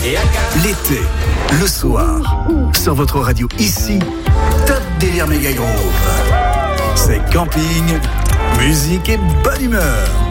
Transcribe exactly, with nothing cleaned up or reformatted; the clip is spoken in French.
L'été, le soir, sur votre radio ici, Top Délire Méga Groove. C'est camping, musique et bonne humeur.